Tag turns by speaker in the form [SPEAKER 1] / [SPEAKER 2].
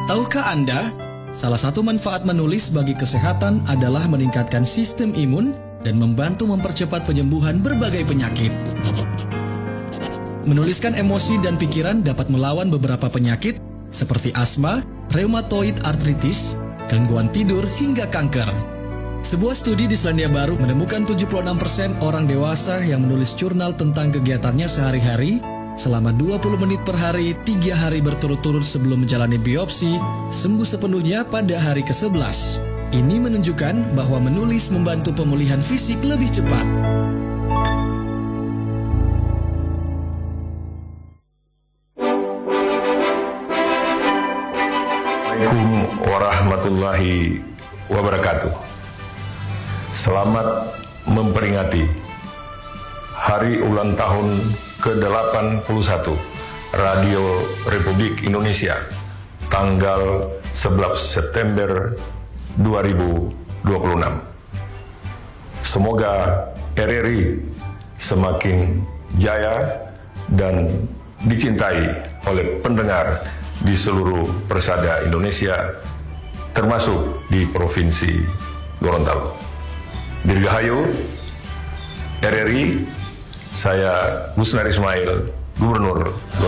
[SPEAKER 1] Tahukah Anda, salah satu manfaat menulis bagi kesehatan adalah meningkatkan sistem imun dan membantu mempercepat penyembuhan berbagai penyakit. Menuliskan emosi dan pikiran dapat melawan beberapa penyakit seperti asma, rheumatoid arthritis, gangguan tidur, hingga kanker. Sebuah studi di Selandia Baru menemukan 76% orang dewasa yang menulis jurnal tentang kegiatannya sehari-hari selama 20 menit per hari, 3 hari berturut-turut sebelum menjalani biopsi, sembuh sepenuhnya pada hari ke-11. Ini menunjukkan bahwa menulis membantu pemulihan fisik lebih cepat.
[SPEAKER 2] Assalamualaikum warahmatullahi wabarakatuh. Selamat memperingati Hari Ulang Tahun ke-81 Radio Republik Indonesia tanggal 11 September 2026. Semoga RRI semakin jaya dan dicintai oleh pendengar di seluruh persada Indonesia, termasuk di Provinsi Gorontalo. Dirgahayu RRI, saya Gusnar Ismail, Gubernur Gorontalo.